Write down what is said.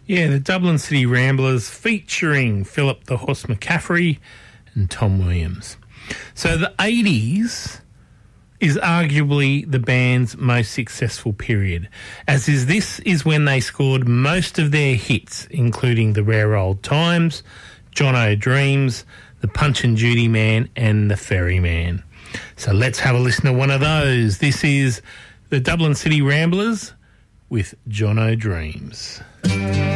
Yeah, the Dublin City Ramblers featuring Philip the Horse McCaffrey and Tom Williams. So the 80s is arguably the band's most successful period, this is when they scored most of their hits, including The Rare Old Times, John O'Dreams, The Punch and Judy Man and The Ferryman. So let's have a listen to one of those. This is the Dublin City Ramblers with John O'Dreams.